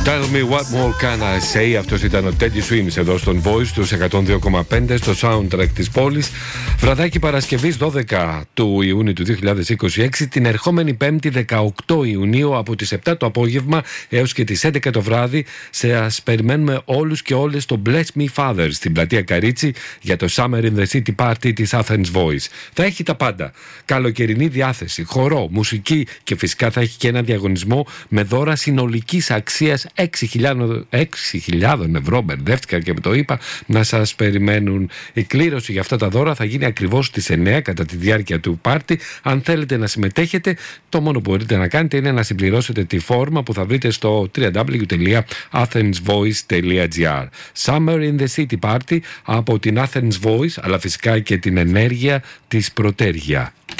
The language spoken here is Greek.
Tell me what more can I say. Αυτός ήταν ο Teddy Swims εδώ στον Voice του 102,5 στο soundtrack της πόλης. Βραδάκι Παρασκευής 12 του Ιούνιου του 2026, την ερχόμενη Πέμπτη 18 Ιουνίου από τις 7 το απόγευμα έως και τις 11 το βράδυ. Σας περιμένουμε όλους και όλες στο Bless Me Father στην πλατεία Καρίτσι για το Summer in the City Party της Athens Voice. Θα έχει τα πάντα. Καλοκαιρινή διάθεση, χορό, μουσική και φυσικά θα έχει και ένα διαγωνισμό με δώρα συνολικής αξίας 6.000 ευρώ. Μπερδεύτηκα και το είπα, να σας περιμένουν. Η κλήρωση για αυτά τα δώρα θα γίνει ακριβώς στις 9 κατά τη διάρκεια του πάρτι. Αν θέλετε να συμμετέχετε, το μόνο που μπορείτε να κάνετε είναι να συμπληρώσετε τη φόρμα που θα βρείτε στο www.athensvoice.gr. Summer in the City Party από την Athens Voice, αλλά φυσικά και την ενέργεια της Πρωτέργεια.